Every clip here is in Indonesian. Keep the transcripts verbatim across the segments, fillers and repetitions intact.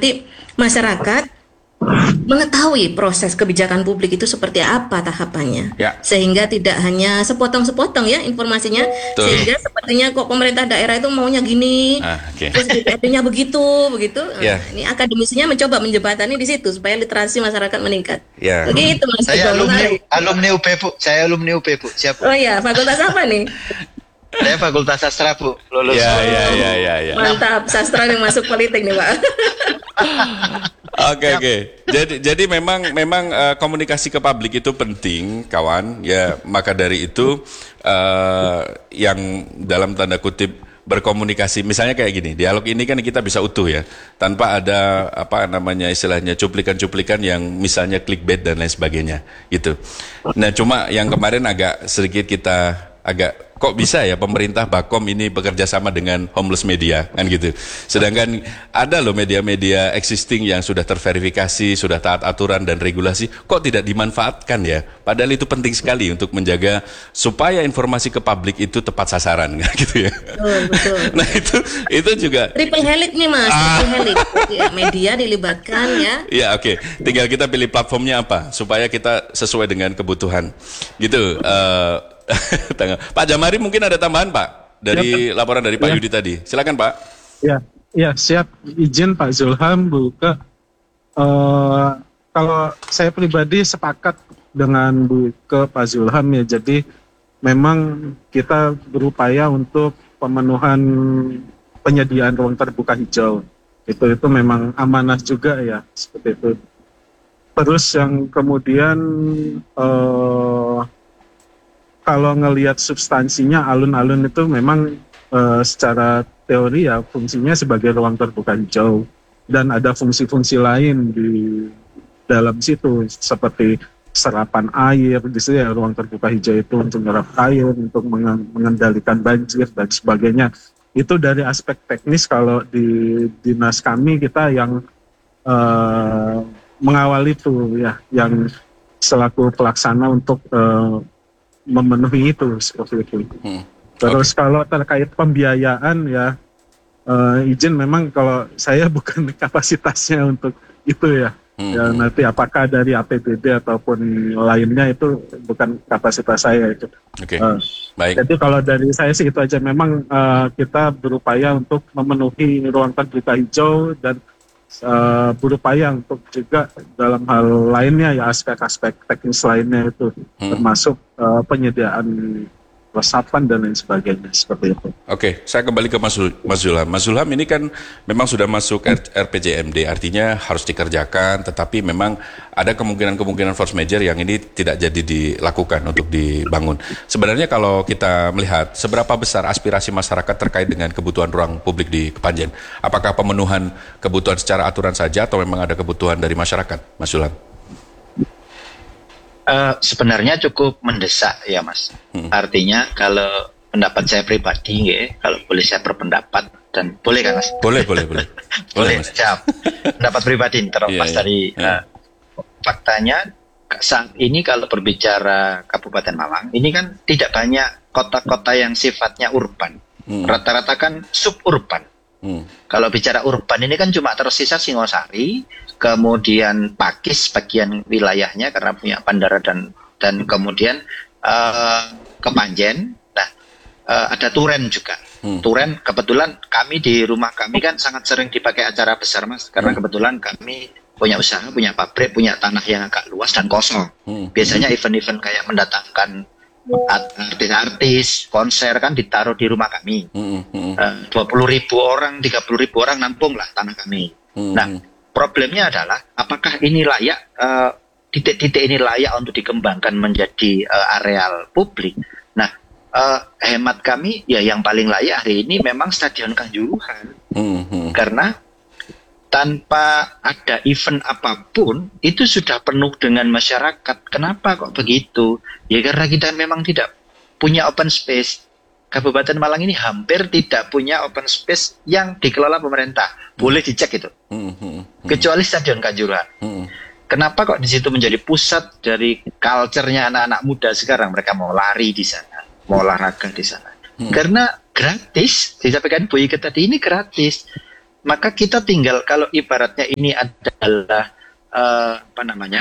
nanti masyarakat mengetahui proses kebijakan publik itu seperti apa tahapannya, Ya. sehingga tidak hanya sepotong-sepotong ya informasinya, Betul. sehingga sepertinya kok pemerintah daerah itu maunya gini, Ah, oke. terus D P R D-nya begitu, begitu. Nah, Ya. ini akademisinya mencoba menjembatani di situ supaya literasi masyarakat meningkat. Ya. Begitu Mas Saya Eko, alumni menarik. alumni U P Bu. Saya alumni U P Bu. Siap. Oh iya, fakultas apa nih? Saya Fakultas Sastra Bu. Lulus. Ya, ya, ya, ya, ya. Mantap, sastra yang masuk politik nih Pak. Oke, oke. Jadi jadi memang memang uh, komunikasi ke publik itu penting, kawan. Ya, maka dari itu uh, yang dalam tanda kutip berkomunikasi, misalnya kayak gini, dialog ini kan kita bisa utuh ya, tanpa ada apa namanya istilahnya cuplikan-cuplikan yang misalnya clickbait dan lain sebagainya, gitu. Nah, cuma yang kemarin agak sedikit kita agak kok bisa ya pemerintah Bakom ini bekerja sama dengan homeless media kan gitu. Sedangkan ada loh media-media existing yang sudah terverifikasi, sudah taat aturan dan regulasi, kok tidak dimanfaatkan ya? Padahal itu penting sekali untuk menjaga supaya informasi ke publik itu tepat sasaran kan gitu ya. Betul, betul. Nah itu itu juga Triple helix nih Mas, triple helix. Ya, media dilibatkan ya. ya oke, tinggal kita pilih platformnya apa supaya kita sesuai dengan kebutuhan gitu. Eh, Pak Jamari mungkin ada tambahan Pak dari ya, laporan dari Pak ya. Yudi tadi. Silakan Pak. Ya, ya siap. Izin Pak Zulham buka. Uh, kalau saya pribadi sepakat dengan Bu ke Pak Zulham ya. Jadi memang kita berupaya untuk pemenuhan penyediaan ruang terbuka hijau. Itu itu memang amanah juga ya seperti itu. Terus yang kemudian uh, kalau ngelihat substansinya alun-alun itu memang uh, secara teori ya fungsinya sebagai ruang terbuka hijau dan ada fungsi-fungsi lain di dalam situ seperti serapan air di situ ya, ruang terbuka hijau itu untuk menyerap air, untuk mengendalikan banjir dan sebagainya. Itu dari aspek teknis kalau di dinas kami kita yang uh, mengawal itu ya, yang selaku pelaksana untuk uh, memenuhi itu seperti itu. Hmm. Terus okay. Kalau terkait pembiayaan ya uh, izin memang kalau saya bukan kapasitasnya untuk itu ya. Hmm. Ya nanti apakah dari A P B D ataupun lainnya itu bukan kapasitas saya itu. Oke. Okay. Uh, Baik. Jadi kalau dari saya sih itu aja memang uh, kita berupaya untuk memenuhi ruang terbuka hijau dan Uh, berupaya untuk juga dalam hal lainnya ya aspek-aspek teknis lainnya itu hmm. termasuk uh, penyediaan resapan dan lain sebagainya seperti itu. Oke, saya kembali ke Mas, Mas Zulham. Mas Zulham ini kan memang sudah masuk R P J M D, artinya harus dikerjakan, tetapi memang ada kemungkinan-kemungkinan force major yang ini tidak jadi dilakukan untuk dibangun. Sebenarnya kalau kita melihat seberapa besar aspirasi masyarakat terkait dengan kebutuhan ruang publik di Kepanjen, apakah pemenuhan kebutuhan secara aturan saja atau memang ada kebutuhan dari masyarakat, Mas Zulham? Uh, sebenarnya cukup mendesak ya Mas. Hmm. Artinya kalau pendapat saya pribadi ya, kalau boleh saya berpendapat dan boleh kan Mas? Boleh, boleh, boleh. Boleh, siap. Pendapat pribadi terlepas yeah, yeah. dari yeah. Uh, faktanya saat ini kalau berbicara Kabupaten Malang, ini kan tidak banyak kota-kota yang sifatnya urban. Hmm. Rata-rata kan suburban. Hmm. Kalau bicara urban ini kan cuma tersisa Singosari, kemudian Pakis bagian wilayahnya karena punya bandara dan dan kemudian uh, Kepanjen. Nah, uh, ada Turen juga. Hmm. Turen kebetulan kami di rumah kami kan sangat sering dipakai acara besar Mas, karena hmm. kebetulan kami punya usaha, punya pabrik, punya tanah yang agak luas dan kosong. Hmm. Biasanya event-event kayak mendatangkan artis-artis, konser kan ditaruh di rumah kami. Dua puluh ribu orang, tiga puluh ribu orang nampung lah tanah kami. Mm-hmm. Nah, problemnya adalah apakah ini layak, uh, titik-titik ini layak untuk dikembangkan menjadi uh, areal publik. Nah, uh, hemat kami ya yang paling layak hari ini memang Stadion Kanjuruhan. Mm-hmm. Karena tanpa ada event apapun, itu sudah penuh dengan masyarakat. Kenapa kok begitu? Ya karena kita memang tidak punya open space. Kabupaten Malang ini hampir tidak punya open space yang dikelola pemerintah. Boleh dicek itu. Kecuali Stadion Kanjuruhan. Kenapa kok di situ menjadi pusat dari culture-nya anak-anak muda sekarang? Mereka mau lari di sana, mau olahraga di sana. Karena gratis. Disampaikan Bu Ike tadi, ini gratis. maka kita tinggal, kalau ibaratnya ini adalah uh, apa namanya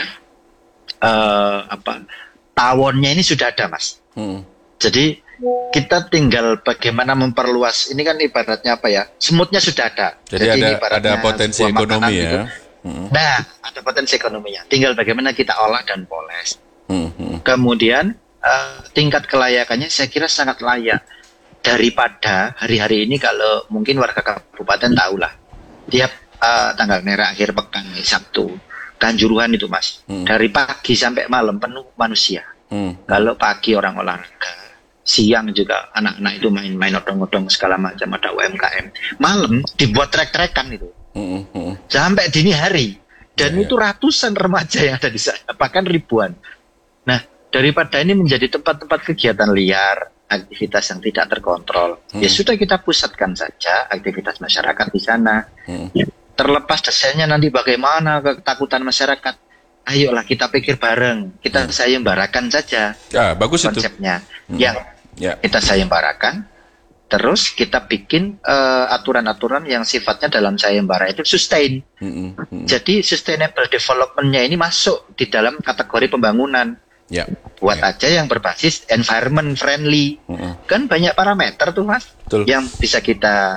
uh, apa tawonnya ini sudah ada, Mas. Hmm. Jadi kita tinggal bagaimana memperluas. Ini kan ibaratnya apa ya? Semutnya sudah ada. Jadi, Jadi ada ada potensi ekonomi ya. Gitu. Hmm. Nah, ada potensi ekonominya. Tinggal bagaimana kita olah dan poles. Hmm. Hmm. Kemudian uh, tingkat kelayakannya saya kira sangat layak. Daripada hari-hari ini, kalau mungkin warga kabupaten tahulah, tiap uh, tanggal merah akhir pekan, Sabtu, Kanjuruhan itu, Mas, hmm. dari pagi sampai malam penuh manusia. Hmm. Kalau pagi orang olahraga, siang juga anak-anak itu main-main odong-odong segala macam, ada U M K M. Malam dibuat trek-trekan itu, hmm. Hmm. sampai dini hari, dan yeah, itu ratusan remaja yang ada di sana, bahkan ribuan. Nah, daripada ini menjadi tempat-tempat kegiatan liar, aktivitas yang tidak terkontrol, hmm. ya sudah kita pusatkan saja aktivitas masyarakat di sana. Hmm. Terlepas desainnya nanti bagaimana, ketakutan masyarakat, ayolah kita pikir bareng, kita hmm. sayembarakan saja. Ya, bagus konsepnya. Itu. Hmm. Yang ya. kita sayembarakan, terus kita bikin uh, aturan-aturan yang sifatnya dalam sayembara itu sustain. Hmm. Hmm. Jadi sustainable development-nya ini masuk di dalam kategori pembangunan. Ya. Buat ya. aja yang berbasis environment friendly. Uh-uh. Kan banyak parameter tuh, Mas. Betul. Yang bisa kita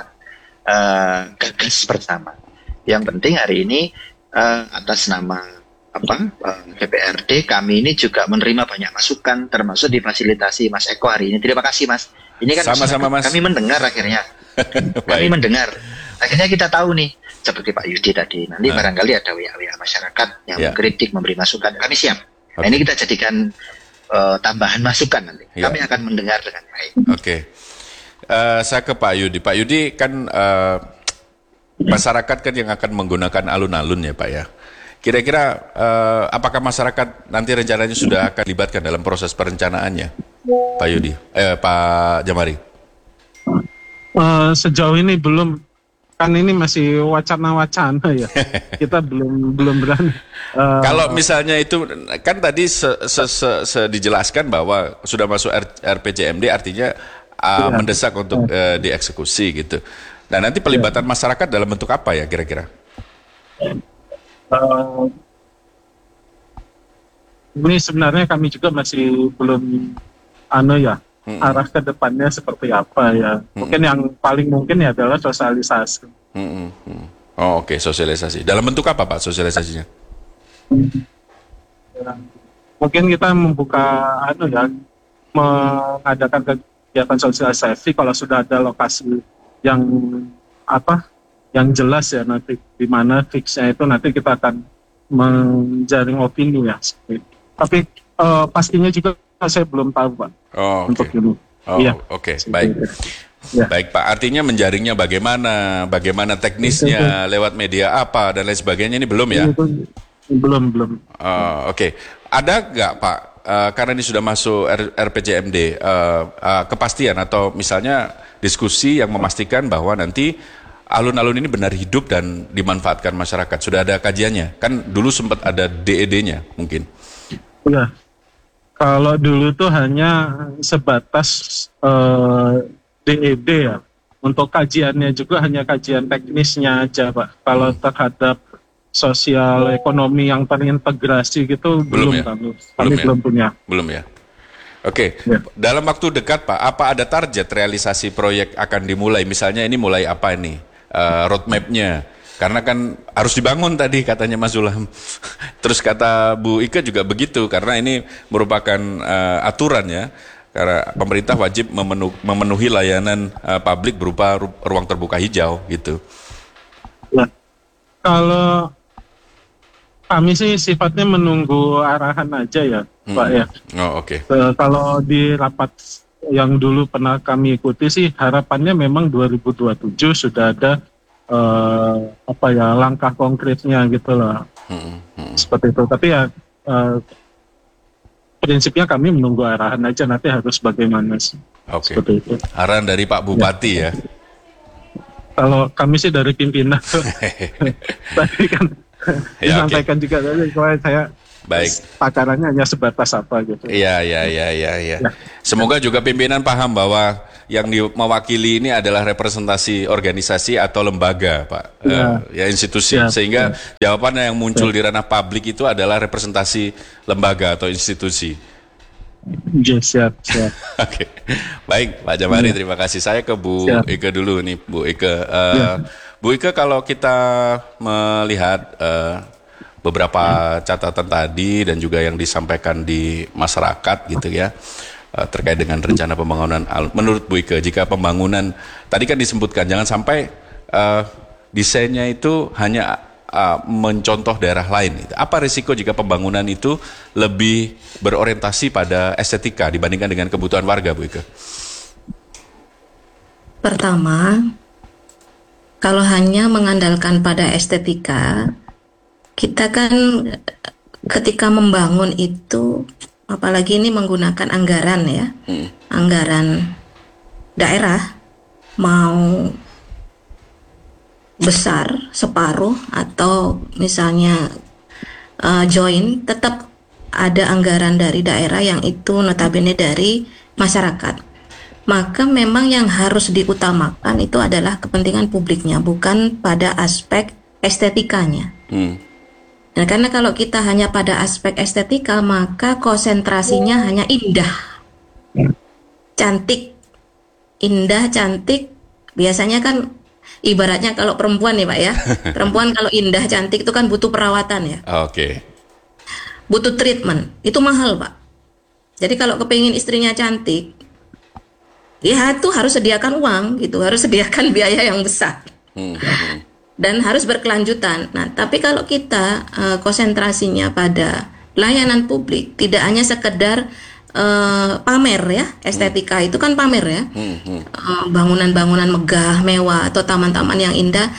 uh, gagas bersama. Yang penting hari ini uh, atas nama apa uh, D P R D kami ini juga menerima banyak masukan, termasuk difasilitasi Mas Eko hari ini. Terima kasih, Mas. Ini kan sama-sama, Mas. Kami mendengar akhirnya. Kami mendengar. Akhirnya kita tahu nih, seperti Pak Yudi tadi. Nanti uh. barangkali ada W A-W A masyarakat yang yeah. mengkritik, memberi masukan. Kami siap. Okay. Nah, ini kita jadikan uh, tambahan masukan nanti. Ya. Kami akan mendengar dengan baik. Oke. Okay. Uh, saya ke Pak Yudi. Pak Yudi kan uh, masyarakat kan yang akan menggunakan alun-alun ya, Pak ya. Kira-kira uh, apakah masyarakat nanti rencananya sudah akan dilibatkan dalam proses perencanaannya, Pak Yudi? Eh, Pak Jamari. Uh, sejauh ini belum. Kan ini masih wacana-wacana ya, kita belum belum berani. Uh, Kalau misalnya itu kan tadi se, se, se, se dijelaskan bahwa sudah masuk R P J M D artinya uh, ya. mendesak untuk uh, dieksekusi gitu. Nah nanti pelibatan ya. masyarakat dalam bentuk apa ya kira-kira? Uh, ini sebenarnya kami juga masih belum ano ya. Hmm. Arah ke depannya seperti apa ya? Hmm. Mungkin yang paling mungkin ya adalah sosialisasi. Hmm. Hmm. Oh oke, okay. sosialisasi. Dalam bentuk apa Pak sosialisasinya? Ya, mungkin kita membuka, anu ya, mengadakan kegiatan sosialisasi kalau sudah ada lokasi yang apa, yang jelas ya nanti di mana fixnya itu nanti kita akan menjaring opini ya. Tapi uh, pastinya juga saya belum tahu, Pak. Oh, untuk okay. ini. Oh, iya. Oke, okay. Baik. Ya. Baik, Pak. Artinya menjaringnya bagaimana? Bagaimana teknisnya? Lewat media apa dan lain sebagainya ini belum ya? Belum, belum. Oh, oke. Okay. Ada nggak, Pak? Uh, karena ini sudah masuk R P J M D, uh, uh, kepastian atau misalnya diskusi yang memastikan bahwa nanti alun-alun ini benar hidup dan dimanfaatkan masyarakat. Sudah ada kajiannya? Kan dulu sempat ada D E D-nya mungkin. Iya. Kalau dulu tuh hanya sebatas uh, D E D ya. Untuk kajiannya juga hanya kajian teknisnya aja, Pak. Kalau terhadap sosial ekonomi yang terintegrasi gitu belum, belum ya? kami, kami belum, belum ya? punya. Belum ya. Oke, ya. Dalam waktu dekat Pak, apa ada target realisasi proyek akan dimulai? Misalnya ini mulai apa ini? Uh, roadmap-nya? Karena kan harus dibangun tadi katanya Mas Zulham. Terus kata Bu Ike juga begitu karena ini merupakan uh, aturan ya. Karena pemerintah wajib memenu memenuhi layanan uh, publik berupa ru ruang terbuka hijau gitu. Nah, kalau kami sih sifatnya menunggu arahan aja ya, hmm. Pak ya. Oh oke. Okay. Uh, kalau di rapat yang dulu pernah kami ikuti sih harapannya memang dua ribu dua puluh tujuh sudah ada Uh, apa ya langkah konkretnya gitu lah, hmm, hmm. seperti itu. Tapi ya uh, prinsipnya kami menunggu arahan aja nanti harus bagaimana sih. Oke. Seperti itu. Arahan dari Pak Bupati ya. ya. Kalau kami sih dari pimpinan. Tadi kan ya, disampaikan okay. juga tadi kalau saya. Baik. Pakarannya hanya sebatas apa gitu. Iya, iya, iya, iya. Ya. Ya. Semoga juga pimpinan paham bahwa yang di, mewakili ini adalah representasi organisasi atau lembaga, Pak, Ya. Eh, ya institusi. Ya, Sehingga ya. jawabannya yang muncul di ranah publik itu adalah representasi lembaga atau institusi. Ya, siap, siap. Oke, baik Pak Jamhari, Ya. terima kasih. Saya ke Bu Siap. Ike dulu nih, Bu Ike. Eh, Ya. Bu Ike, kalau kita melihat eh, beberapa catatan tadi dan juga yang disampaikan di masyarakat gitu ya, eh, terkait dengan rencana pembangunan, al- menurut Bu Ike, jika pembangunan tadi kan disebutkan jangan sampai eh, desainnya itu hanya eh, mencontoh daerah lain. Apa risiko jika pembangunan itu lebih berorientasi pada estetika dibandingkan dengan kebutuhan warga, Bu Ike? Pertama, kalau hanya mengandalkan pada estetika, kita kan eh, ketika membangun itu, apalagi ini menggunakan anggaran ya, Hmm. anggaran daerah, mau besar separuh atau misalnya eh, join, tetap ada anggaran dari daerah yang itu notabene dari masyarakat. Maka memang yang harus diutamakan itu adalah kepentingan publiknya, bukan pada aspek estetikanya. Hmm. Nah, karena kalau kita hanya pada aspek estetika, maka konsentrasinya hanya indah, cantik, indah, cantik. Biasanya kan ibaratnya kalau perempuan nih Pak ya, perempuan kalau indah, cantik itu kan butuh perawatan ya, Oke. butuh treatment, itu mahal Pak. Jadi kalau kepingin istrinya cantik, dia itu harus sediakan uang gitu, harus sediakan biaya yang besar. Hmm. Hmm. Dan harus berkelanjutan. Nah, tapi kalau kita eh, konsentrasinya pada layanan publik, tidak hanya sekedar eh, pamer ya, estetika itu kan pamer ya, Hmm. Hmm. Eh, bangunan-bangunan megah, mewah atau taman-taman yang indah,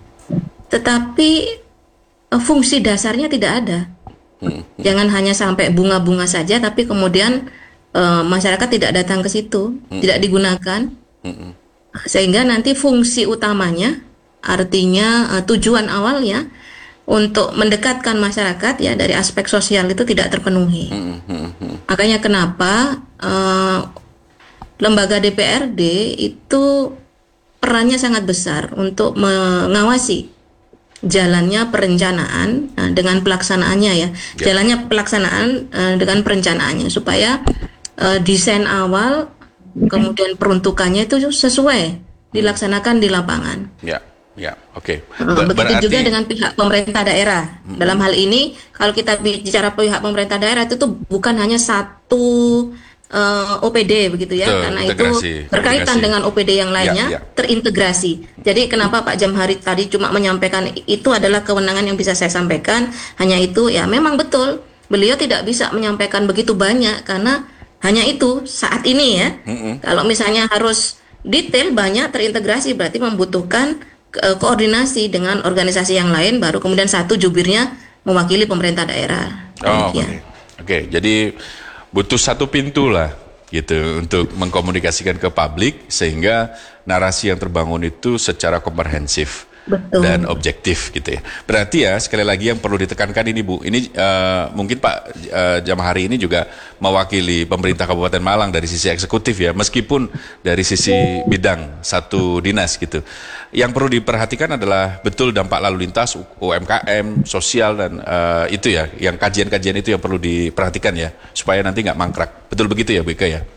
tetapi eh, fungsi dasarnya tidak ada. Hmm. Jangan hanya sampai bunga-bunga saja, tapi kemudian eh, masyarakat tidak datang ke situ, tidak digunakan, Hmm. sehingga nanti fungsi utamanya, artinya uh, tujuan awalnya untuk mendekatkan masyarakat ya dari aspek sosial itu tidak terpenuhi. Hmm. Hmm. Hmm. Makanya kenapa uh, lembaga D P R D itu perannya sangat besar untuk mengawasi jalannya perencanaan uh, dengan pelaksanaannya ya, Ya. jalannya pelaksanaan uh, dengan perencanaannya supaya uh, desain awal kemudian peruntukannya itu sesuai dilaksanakan di lapangan. Ya. Ya. Oke. Uh, Ber- Begitu juga dengan pihak pemerintah daerah. Dalam hal ini, kalau kita bicara pihak pemerintah daerah itu tuh bukan hanya satu uh, O P D begitu ya, Betul, karena integrasi, itu berkaitan komunikasi. dengan O P D yang lainnya Ya, ya. terintegrasi. Jadi kenapa Pak Jamhari tadi cuma menyampaikan itu adalah kewenangan yang bisa saya sampaikan, hanya itu ya memang betul beliau tidak bisa menyampaikan begitu banyak karena hanya itu saat ini ya. Mm-mm. Kalau misalnya harus detail banyak terintegrasi berarti membutuhkan ke- koordinasi dengan organisasi yang lain, baru kemudian satu jubirnya mewakili pemerintah daerah. Oh, oke. Demikian. Oke, jadi butuh satu pintu lah gitu untuk mengkomunikasikan ke publik sehingga narasi yang terbangun itu secara komprehensif Betul. dan objektif gitu ya. Berarti ya sekali lagi yang perlu ditekankan ini Bu, ini eh, mungkin Pak eh, Jamhari ini juga mewakili pemerintah Kabupaten Malang dari sisi eksekutif ya, meskipun dari sisi bidang satu dinas gitu. Yang perlu diperhatikan adalah betul dampak lalu lintas, U M K M, sosial dan eh, itu ya, yang kajian-kajian itu yang perlu diperhatikan ya, supaya nanti nggak mangkrak. Betul begitu ya Bu Ika ya?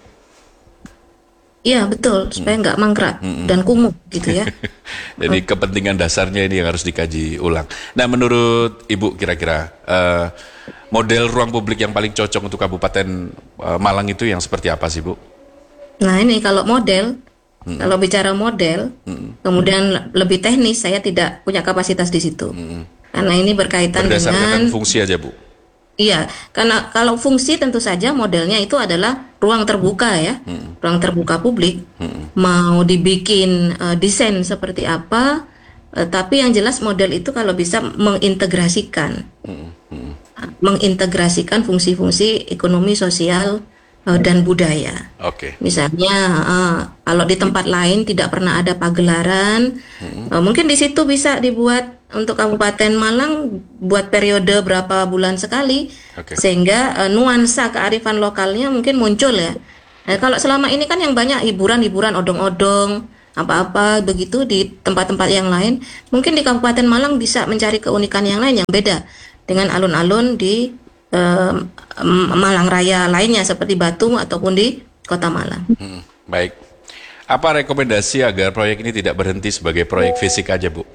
Iya betul, supaya nggak mangkrak dan kumuh gitu ya. Jadi kepentingan dasarnya ini yang harus dikaji ulang. Nah, menurut Ibu kira-kira eh, model ruang publik yang paling cocok untuk Kabupaten eh, Malang itu yang seperti apa sih, Bu? Nah ini kalau model, kalau bicara model, kemudian lebih teknis, saya tidak punya kapasitas di situ. Karena ini berkaitan Berdasarkan dengan fungsi aja, Bu. Iya, karena kalau fungsi tentu saja modelnya itu adalah ruang terbuka ya, ruang terbuka publik. Mau dibikin eh, desain seperti apa, eh, tapi yang jelas model itu kalau bisa mengintegrasikan, mengintegrasikan fungsi-fungsi ekonomi, sosial, eh, dan budaya. Oke. Misalnya eh, kalau di tempat lain tidak pernah ada pagelaran, eh, mungkin di situ bisa dibuat untuk Kabupaten Malang buat periode berapa bulan sekali, Oke. sehingga eh, nuansa kearifan lokalnya mungkin muncul ya. Nah, kalau selama ini kan yang banyak hiburan-hiburan odong-odong apa-apa begitu di tempat-tempat yang lain, mungkin di Kabupaten Malang bisa mencari keunikan yang lain yang beda dengan alun-alun di eh, Malang Raya lainnya seperti Batu ataupun di Kota Malang. Hmm, baik. Apa rekomendasi agar proyek ini tidak berhenti sebagai proyek fisik aja, Bu?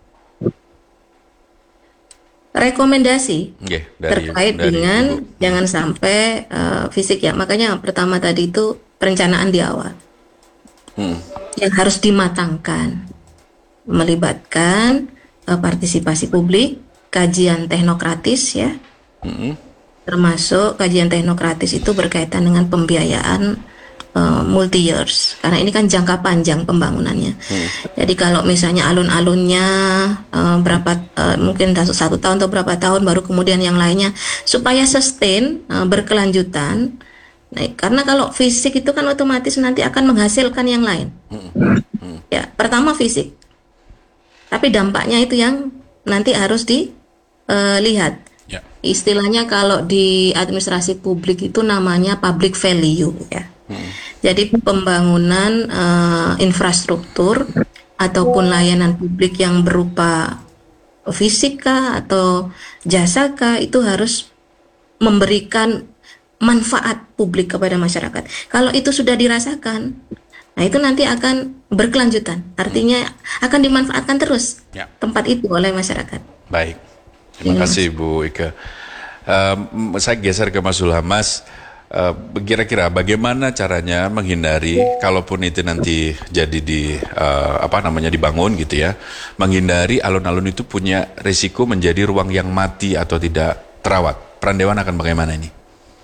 Rekomendasi Oke, dari, terkait dari dengan Ibu. jangan sampai eh, fisik ya. Makanya pertama tadi itu perencanaan di awal Hmm. yang harus dimatangkan, melibatkan eh, partisipasi publik, kajian teknokratis ya, Hmm. termasuk kajian teknokratis itu berkaitan dengan pembiayaan uh, multi years karena ini kan jangka panjang pembangunannya. Hmm. Jadi kalau misalnya alun-alunnya uh, berapa uh, mungkin satu, satu tahun atau berapa tahun baru kemudian yang lainnya supaya sustain uh, berkelanjutan. Nah, karena kalau fisik itu kan otomatis nanti akan menghasilkan yang lain. Hmm. Hmm. Ya, pertama fisik. Tapi dampaknya itu yang nanti harus dilihat. Ya. Istilahnya kalau di administrasi publik itu namanya public value ya. Hmm. Jadi pembangunan eh, infrastruktur ataupun layanan publik yang berupa fisika atau jasaka itu harus memberikan manfaat publik kepada masyarakat. Kalau itu sudah dirasakan, nah itu nanti akan berkelanjutan. Artinya akan dimanfaatkan terus Ya. tempat itu oleh masyarakat. Baik. Terima Ya. kasih Bu Ika. Um, saya geser ke Mas Zulham. Mas, uh, kira-kira bagaimana caranya menghindari kalaupun itu nanti jadi di uh, apa namanya dibangun gitu ya, menghindari alun-alun itu punya risiko menjadi ruang yang mati atau tidak terawat. Peran Dewan akan bagaimana ini?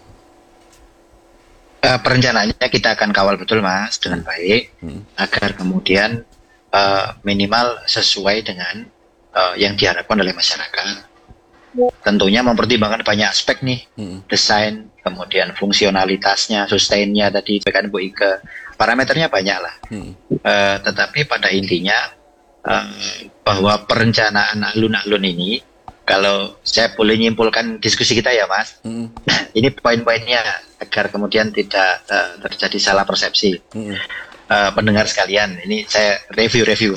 Uh, perencanaannya kita akan kawal betul Mas dengan baik hmm. agar kemudian uh, minimal sesuai dengan uh, yang diharapkan oleh masyarakat. Tentunya mempertimbangkan banyak aspek nih, hmm. desain, kemudian fungsionalitasnya, sustainnya tadi kan Bu Ika, parameternya banyak lah. Hmm. Uh, tetapi pada intinya uh, bahwa perencanaan alun-alun ini, kalau saya boleh nyimpulkan diskusi kita ya Mas, hmm. ini poin-poinnya agar kemudian tidak uh, terjadi salah persepsi. Hmm. Uh, pendengar sekalian, ini saya review-review.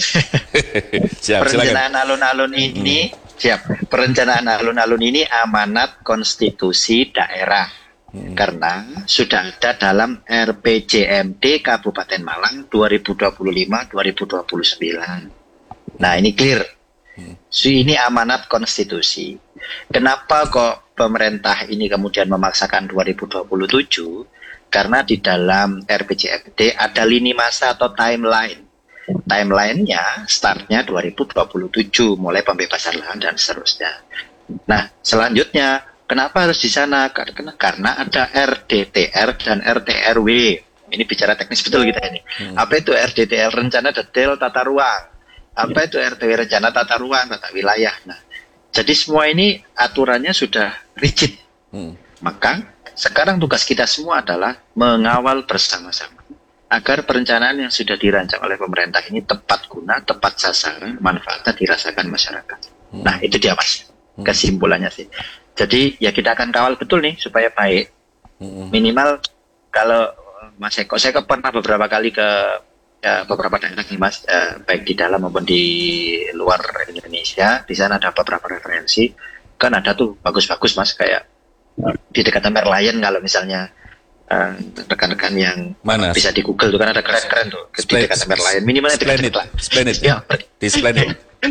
Siap, perencanaan alun-alun ini, hmm. siap. Perencanaan alun-alun ini amanat konstitusi daerah. Hmm. Karena sudah ada dalam R P J M D Kabupaten Malang dua ribu dua puluh lima sampai dua ribu dua puluh sembilan. Nah, ini clear. Hmm. Ini amanat konstitusi. Kenapa kok pemerintah ini kemudian memaksakan dua ribu dua puluh tujuh? Karena di dalam R P J M D ada lini masa atau timeline. Timelinenya startnya dua ribu dua puluh tujuh, mulai pembebasan lahan dan seterusnya. Nah, selanjutnya, kenapa harus di sana? Karena, karena ada R D T R dan R T R W. Ini bicara teknis betul kita ini. Hmm. Apa itu R D T R? Rencana Detail Tata Ruang. Apa itu R T W? Rencana Tata Ruang, Tata Wilayah. Nah, jadi semua ini aturannya sudah rigid. Hmm. Maka sekarang tugas kita semua adalah mengawal bersama-sama agar perencanaan yang sudah dirancang oleh pemerintah ini tepat guna, tepat sasaran, manfaatnya dirasakan masyarakat. Hmm. Nah, itu dia Mas, kesimpulannya sih. Jadi ya kita akan kawal betul nih supaya baik. Hmm. Minimal kalau Mas Eko, saya pernah beberapa kali ke ya, beberapa daerah nih Mas, eh, baik di dalam maupun di luar Indonesia. Di sana ada beberapa referensi, kan ada tuh bagus-bagus Mas, kayak di dekat Merlion kalau misalnya uh, rekan-rekan yang mana? Bisa di Google tuh kan ada keren-keren tuh di dekat Merlion, minimalnya dekat-dekat lah. Splendid. Ya, di Splendid.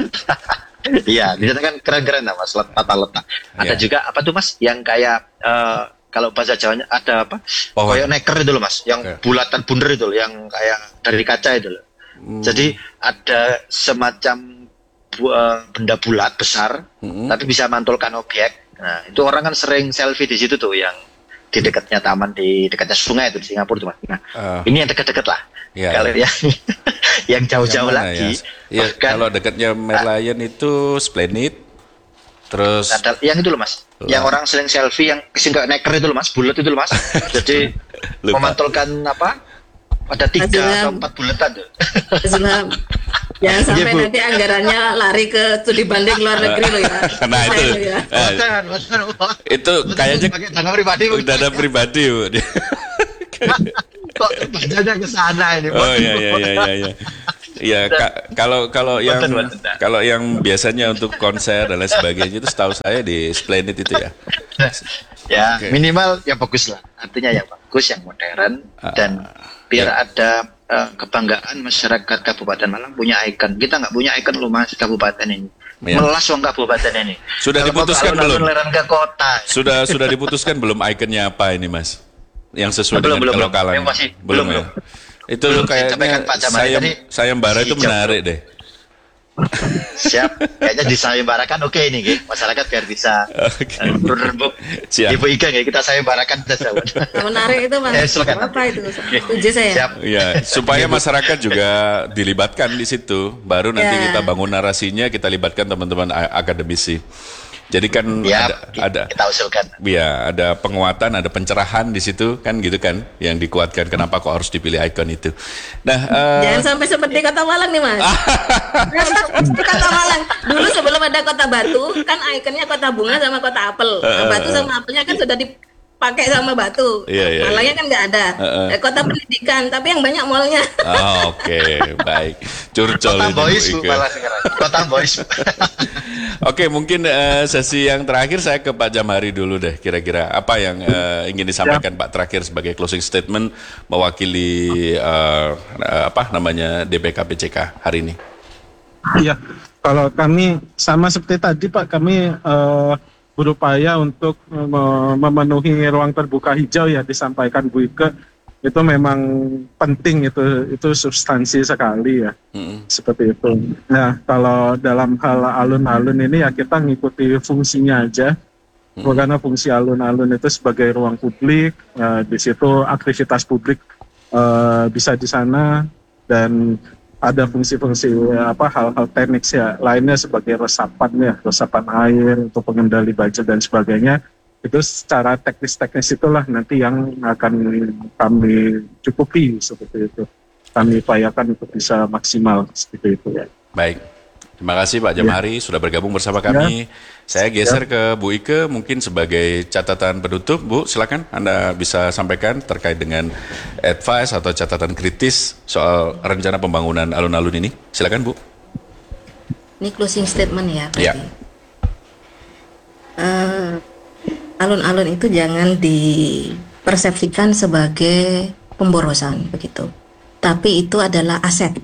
Iya, di sana kan keren-keren lah Mas, tata-letak. Ada ya. Juga apa tuh Mas yang kayak uh, kalau bahasa Jawanya ada apa? Oh. Koyok neker itu loh Mas, yang ya. Bulatan bunder itu loh, yang kayak dari kaca itu loh. Hmm. Jadi ada semacam bu, uh, benda bulat besar, hmm. tapi bisa mantulkan objek. Nah, itu orang kan sering selfie di situ tuh, yang di dekatnya taman, di dekatnya sungai itu di Singapura tuh Mas. Nah, uh, ini yang dekat-dekat lah. Ya. Kalau yang yang jauh-jauh yang lagi, ya? Ya, kalau dekatnya Merlion uh, itu Splendid. Terus ada, yang itu loh Mas, uh, yang orang sering selfie yang kesingkat neker itu loh Mas, bulat itu loh Mas. Jadi memantulkan apa? Ada tiga atau empat bulatan tuh. Jangan sampai ya, nanti anggarannya lari ke studi banding luar negeri loh ya. Nah itu, ya. eh, itu kayaknya pakai dana pribadi, dana pribadi Bu. Kok terbanyaknya ke sana ini? Oh iya iya iya iya. iya. Ya ka- kalau kalau yang kalau yang biasanya untuk konser dan lain sebagainya itu setahu saya di Esplanade itu ya. Ya Oke. minimal yang bagus lah. Artinya yang bagus, yang modern dan biar ya. ada uh, kebanggaan masyarakat Kabupaten Malang punya ikon. Kita nggak punya ikon loh mas kabupaten ini. Ya. Melas wong kabupaten ini. Sudah Kalau diputuskan mau belum? alun-alun ke kota. Sudah sudah diputuskan belum ikonnya apa ini Mas? Yang sesuai Belum, dengan belum, belum. kelokalan. Yang masih- belum, belum, ya. Itu Belum, saya kayaknya sampaikan Pak Jamari sayem, tadi, sayembara itu hijau. menarik deh. Siap. Kayaknya disayembarakan oke ini, Ki. Masyarakat biar bisa Oke. uh, berembuk. Siap. Ibu Ika, Ki, kita sayembarakan saja. Menarik itu mas. Eh, silakan. Apa itu? Setuju saya. Siap. Ya, supaya masyarakat juga dilibatkan di situ. Baru nanti Ya. kita bangun narasinya, kita libatkan teman-teman a- akademisi. Jadi kan Ya, ada ki- ada kita usulkan. ya ada penguatan, ada pencerahan di situ kan gitu kan yang dikuatkan kenapa kok harus dipilih ikon itu. Nah, eh, Jangan sampai seperti Kota Malang nih mas. Kota Malang dulu sebelum ada Kota Batu kan ikonnya Kota Bunga sama Kota Apel. Nah, Batu sama apelnya kan sudah dipakai sama Batu. Iya, iya, Malangnya kan nggak ada. Uh-uh. Eh, Kota Pendidikan tapi yang banyak mallnya. oh, oke, baik. Curcol Kota ini, Boys Bu Bu, Ike. malah sekarang. Kota Boys. Oke, mungkin eh, sesi yang terakhir saya ke Pak Jamhari dulu deh. Kira-kira apa yang eh, ingin disampaikan Pak terakhir sebagai closing statement mewakili eh, eh, apa namanya D P K P C K hari ini? Iya, kalau kami sama seperti tadi Pak, kami eh, berupaya untuk eh, me- memenuhi ruang terbuka hijau ya disampaikan Bu Ike. Itu memang penting, itu itu substansi sekali ya. Mm-mm. Seperti itu. Nah, kalau dalam hal alun-alun ini ya kita ngikuti fungsinya aja. Hmm. Karena fungsi alun-alun itu sebagai ruang publik, eh, di situ aktivitas publik eh, bisa di sana, dan ada fungsi-fungsi eh, apa hal-hal teknis ya lainnya sebagai resapan ya, resapan air untuk pengendali banjir dan sebagainya. Itu secara teknis-teknis itulah nanti yang akan kami cukupi seperti itu. Kami upayakan untuk bisa maksimal seperti itu ya. Baik. Terima kasih Pak Jamhari sudah bergabung bersama kami. Saya geser ke Bu Ike mungkin sebagai catatan penutup. Bu, silakan Anda bisa sampaikan terkait dengan advice atau catatan kritis soal rencana pembangunan alun-alun ini. Silakan Bu. Ini closing statement ya. berarti. Ya. Eh, alun-alun itu jangan dipersepsikan sebagai pemborosan begitu. Tapi itu adalah aset.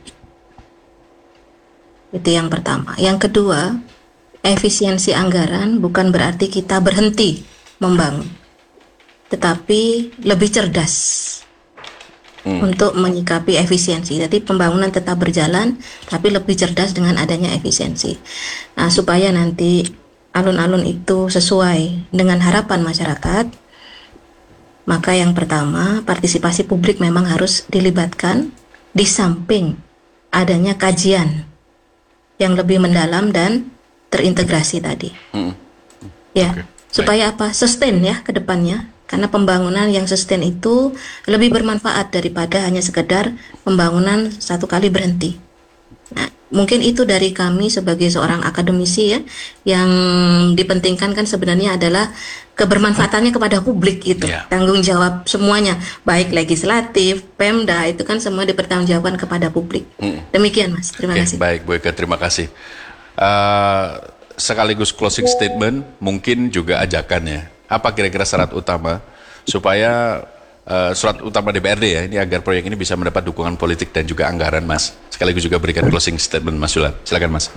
Itu yang pertama. Yang kedua, efisiensi anggaran bukan berarti kita berhenti membangun, tetapi lebih cerdas Hmm. untuk menyikapi efisiensi. Jadi pembangunan tetap berjalan, tapi lebih cerdas dengan adanya efisiensi. Nah, supaya nanti alun-alun itu sesuai dengan harapan masyarakat, maka yang pertama, partisipasi publik memang harus dilibatkan di samping adanya kajian yang lebih mendalam dan terintegrasi tadi. Hmm. Ya, Oke, supaya apa? Sustain ya ke depannya. Karena pembangunan yang sustain itu lebih bermanfaat daripada hanya sekedar pembangunan satu kali berhenti. Nah, mungkin itu dari kami sebagai seorang akademisi ya, yang dipentingkan kan sebenarnya adalah kebermanfaatannya kepada publik itu. Ya. Tanggung jawab semuanya, baik legislatif, Pemda, itu kan semua dipertanggungjawabkan kepada publik. Hmm. Demikian Mas, terima Oke, kasih. baik Bu Ike, terima kasih. Uh, sekaligus closing statement, mungkin juga ajakan ya. Apa kira-kira syarat utama supaya uh, surat utama D P R D ya ini agar proyek ini bisa mendapat dukungan politik dan juga anggaran, Mas. Sekaligus juga berikan closing statement, Mas Yulan. Silakan, Mas.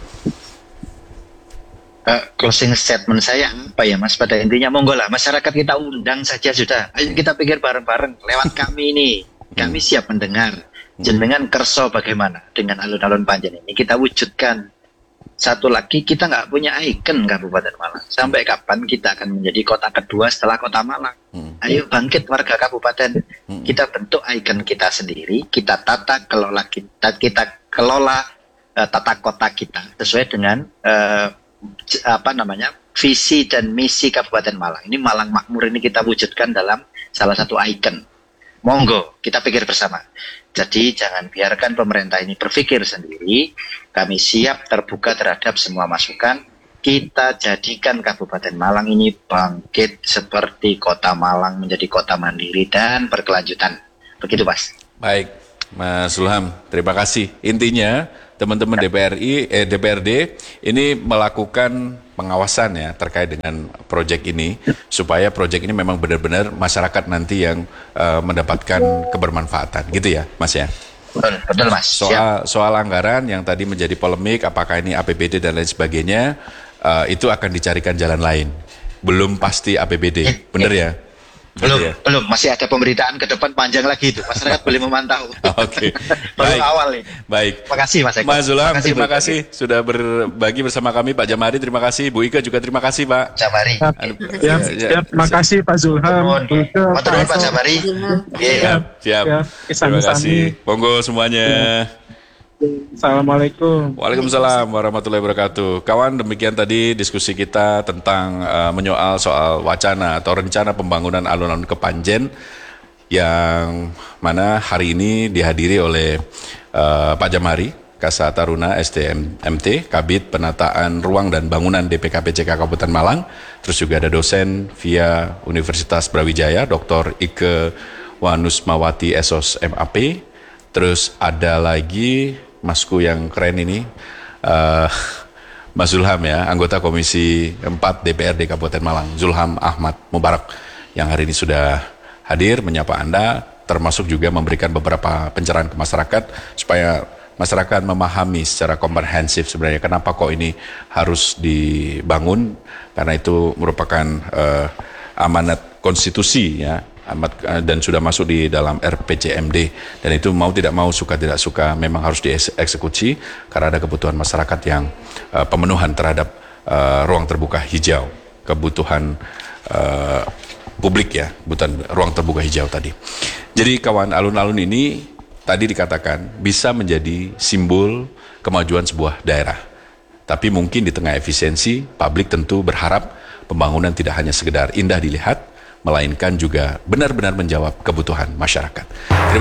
Uh, closing statement saya apa ya mas, pada intinya monggo lah masyarakat kita undang saja sudah, ayo kita pikir bareng-bareng lewat kami ini, kami siap mendengar jenengan kerso bagaimana dengan alun-alun Panjen ini kita wujudkan. Satu lagi, kita nggak punya ikon Kabupaten Malang. Sampai kapan kita akan menjadi kota kedua setelah kota Malang? Hmm. Ayo bangkit warga kabupaten, kita bentuk ikon kita sendiri, kita tata kelola kita, kita kelola uh, tata kota kita sesuai dengan uh, apa namanya visi dan misi Kabupaten Malang. Ini Malang Makmur ini kita wujudkan dalam salah satu ikon. Monggo kita pikir bersama. Jadi jangan biarkan pemerintah ini berpikir sendiri. Kami siap terbuka terhadap semua masukan. Kita jadikan Kabupaten Malang ini bangkit seperti kota Malang menjadi kota mandiri dan berkelanjutan. Begitu, Mas. Baik, Mas Zulham, terima kasih. Intinya teman-teman D P R I, eh, D P R D ini melakukan pengawasan ya terkait dengan proyek ini supaya proyek ini memang benar-benar masyarakat nanti yang uh, mendapatkan kebermanfaatan, gitu ya, Mas ya. Betul, betul Mas. Soal soal anggaran yang tadi menjadi polemik, apakah ini A P B D dan lain sebagainya, uh, itu akan dicarikan jalan lain. Belum pasti A P B D, benar ya? Belum, ya? belum. Masih ada pemberitaan ke depan panjang lagi itu. Masyarakat boleh memantau. Oke, Baru baik. awal nih. Baik. Terima kasih Mas Eko. Mas Zulham, Makasih, terima Bu. kasih sudah berbagi bersama kami. Pak Jamari, terima kasih. Bu Ika juga terima kasih, Pak. Jamari. Ya, Ya, ya, makasih Pak Zulham. Mohon, Buika, Matur nuwun, Pak Eko. Jamari. Zulham. Iya. Siap, siap. Ya, Terima sami-sami. kasih. Monggo semuanya. Assalamualaikum. Waalaikumsalam warahmatullahi wabarakatuh. Kawan, demikian tadi diskusi kita tentang uh, menyoal soal wacana atau rencana pembangunan alun-alun Kepanjen yang mana hari ini dihadiri oleh uh, Pak Jamari Kasa Taruna S T M T, Kabid Penataan Ruang dan Bangunan D P K P C K Kabupaten Malang. Terus juga ada dosen via Universitas Brawijaya, Doktor Ike Wanusmawati S O S M A P. Terus ada lagi Masku yang keren ini, uh, Mas Zulham ya, anggota Komisi empat D P R D Kabupaten Malang, Zulham Ahmad Mubarak, yang hari ini sudah hadir menyapa Anda, termasuk juga memberikan beberapa pencerahan ke masyarakat, supaya masyarakat memahami secara komprehensif sebenarnya kenapa kok ini harus dibangun, karena itu merupakan uh, amanat konstitusi ya, amat dan sudah masuk di dalam R P C M D, dan itu mau tidak mau, suka tidak suka memang harus dieksekusi karena ada kebutuhan masyarakat yang uh, pemenuhan terhadap uh, ruang terbuka hijau, kebutuhan uh, publik ya, kebutuhan ruang terbuka hijau tadi. Jadi kawan, alun-alun ini tadi dikatakan bisa menjadi simbol kemajuan sebuah daerah. Tapi mungkin di tengah efisiensi, publik tentu berharap pembangunan tidak hanya sekedar indah dilihat, melainkan juga benar-benar menjawab kebutuhan masyarakat. Terima